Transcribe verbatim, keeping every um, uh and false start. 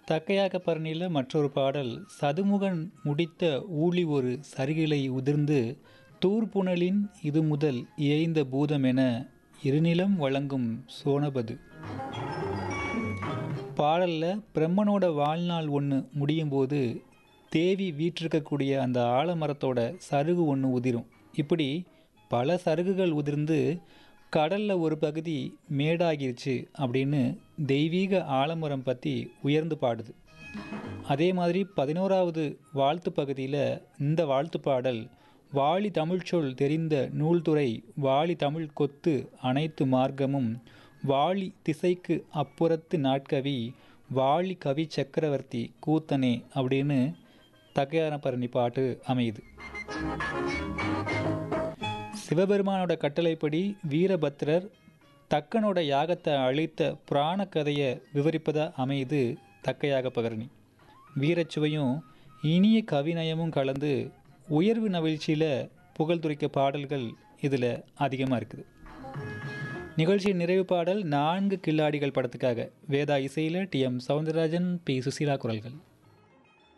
தக்கையாக பரணியில் மற்றொரு பாடல் சதுமுகன் முடித்த ஊழி ஒரு சரிகிலை உதிர்ந்து தூர்புணலின் இது முதல் இயைந்த பூதமென இருநிலம் வழங்கும் சோனபது. பாடலில் பிரம்மனோட வாழ்நாள் ஒன்று முடியும் போது தேவி வீற்றிருக்கக்கூடிய அந்த ஆலமரத்தோட சருகு ஒன்று உதிரும். இப்படி பல சருகுகள் உதிர்ந்து கடலில் ஒரு பகுதி மேடாகிருச்சு அப்படின்னு தெய்வீக ஆலமரம் பற்றி உயர்ந்து பாடுது. அதே மாதிரி பதினோராவது வாழ்த்து பகுதியில் இந்த வாழ்த்து பாடல் வாழி தமிழ்ச்சொல் தெரிந்த நூல்துறை வாழி தமிழ் கொத்து அனைத்து மார்க்கமும் வாழி திசைக்கு அப்புறத்து நாட்கவி வாழி கவி சக்கரவர்த்தி கூத்தனே அப்படின்னு தக்கையான பரணி பாட்டு அமையுது. சிவபெருமானோட கட்டளைப்படி வீரபத்ரர் தக்கனோட யாகத்தை அழித்த புராண கதையை விவரிப்பதாக அமையுது தக்கையாக பகரணி. வீரச்சுவையும் இனிய கவிநயமும் கலந்து உயர்வு நவிழ்ச்சியில் புகழ்துரைக்க பாடல்கள் இதில் அதிகமாக இருக்குது. நிகழ்ச்சியின் நிறைவு பாடல் நான்கு கில்லாடிகள் படத்துக்காக வேதா இசையில் D M Soundararajan, B Susheela குரல்கள்.